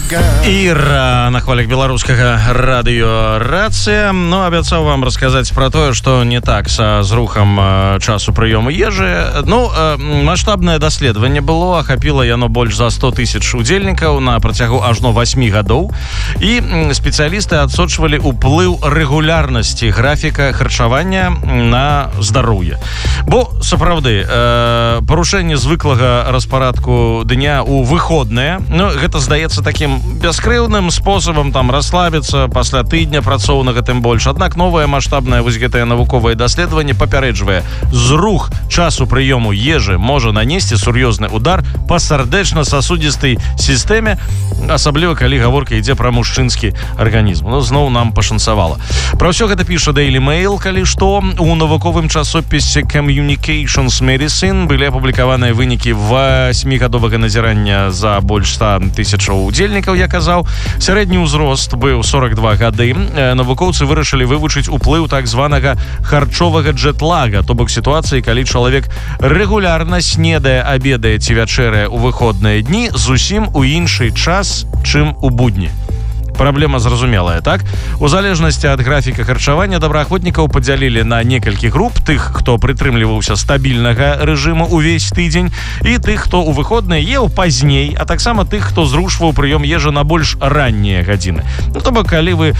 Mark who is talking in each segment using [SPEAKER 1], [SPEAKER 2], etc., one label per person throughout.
[SPEAKER 1] Іра на хвалях беларускага радыё «Рацыя». Ну, абяцаў вам расказаць пра тое, што не так са зрухам часу прыёму ежы. Ну, маштабнае даследаванне было, ахапіла яно больш за 100 тысяч удзельнікаў на працягу ажно 8 гадоў. І спецыялісты адсочвалі ўплыў рэгулярнасці графіка харчавання на здароўе. Бо, сапраўды, парушэнне звыклага распарадку дня ў выходныя, ну, гэта здаецца такім бяскрыўным спосабам там расслабіцца пасля тыдня працоўнага тым больш. Аднак новае маштабнае вось гэтае навуковае даследаванне папярэджвае: зрух часу прыёму ежы можа нанесці сур'ёзны удар па сардэчна-сасудзістай сістэме, асабліва калі гаворка ідзе пра мужчынскі арганізм. Ну, зноў нам пашанцавала. Пра ўсё гэта піша Daily Mail, калі што. У навуковым часопісе Communications Medicine былі апублікаваныя вынікі 8гадовага назірання за больш 100 тысячаў удзельнікаў, я казаў. Сярэдні ўзрост быў 42 гады. Навукоўцы вырашылі вывучыць уплыў так званага харчовага джетлага, то бок сітуацыі, калі чалавек рэгулярна снедае, абедае ці вячэрае ў выходныя дні зусім у іншы час, чым у будні. Праблема зразумелая, так? У залежнасці ад графіка харчавання добраахвотнікаў падзялілі на некалькі груп: тых, хто прытрымліваўся стабільнага рэжыму ўвесь тыдзень, і тых, хто ў выходныя еў пазней, а таксама тых, хто зрушваў прыём ежы на больш раннія гадзіны. Ну, то бок, калі вы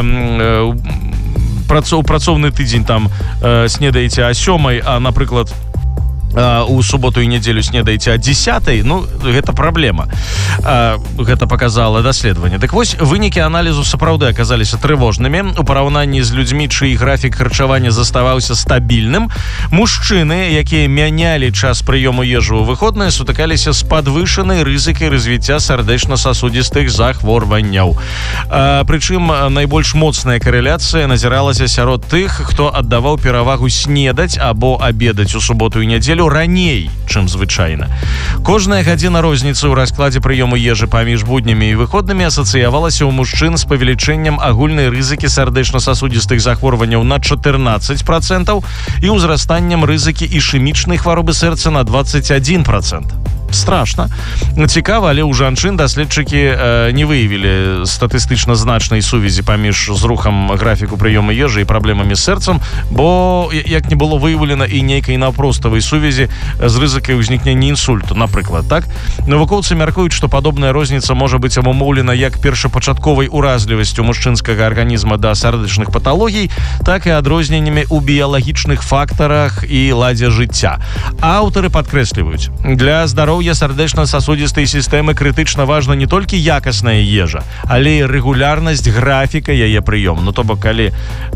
[SPEAKER 1] працоўны тыдзень там снедаеце о 7, а, напрыклад, у суботу і нядзелю снедаеце о 10, ну, гэта праблема. Гэта показала даследаванне. Так вось, вынікі аналізу сапраўды аказаліся трывожнымі. У параўнанні з людзьмі, чый графік харчавання заставаўся стабільным, мужчыны, якія мянялі час прыёму ежы ў выходныя, сутыкаліся з падвышанай рызыкай развіцця сардэчна-сасудзістых захворванняў. Прычым найбольш моцная карэляцыя назіралася сярод тых, хто аддаваў перавагу снедаць або абедаць у суботу і нядзелю раней, чым звычайна. Кожная гадзіна розніцы ў раскладзе прыёму ежы паміж буднямі і выходнымі асацыявалася ў мужчын з павелічэннем агульнай рызыкі сардэчна-сасудзістых захворванняў на 14% і ўзрастаннем рызыкі ішэмічнай хваробы сэрца на 21%. Страшна. Цікава, але ў жанчын даследчыкі не выявілі статыстычна значнай сувязі паміж зрухам графіку прыёму ежы і праблемамі з сэрцам, бо як не было выяўлена і нейкай наўпроставай сувязі з рызыкай узнікнення інсульту, напрыклад, так? Навукоўцы мяркуюць, што падобная розніца можа быць абумоўлена як першапачатковай уразлівасцю мужчынскага арганізма да сардэчных паталогій, так і адрозненнямі ў біялагічных фактарах і ладзе жыцця. Аўтары падкрэсліваюць: для здароўя сардэчна-сасудзістай сістэмы крытычна важна не толькі якасная ежа, але і рэгулярнасць графіка яе прыёму. Ну, то бок, калі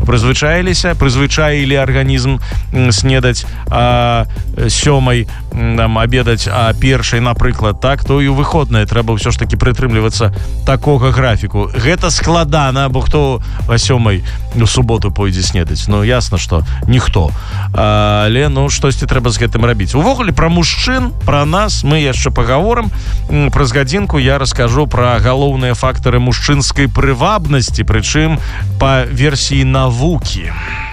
[SPEAKER 1] прызвычаілі арганізм снедаць о 7, там, абедаць о 1, напрыклад, так, то і ў выходныя трэба ўсё ж такі прытрымлівацца такога графіку. Гэта складана, бо хто о 7 у суботу пойдзе снедаць? Ну, ясна, што ніхто. Але, ну, штосьці трэба з гэтым рабіць. Увогуле, пра мужчын, пра нас мы яшчэ пагаворым. Праз гадзінку я раскажу пра галоўныя фактары мужчынскай прывабнасці, прычым па версіі навукі.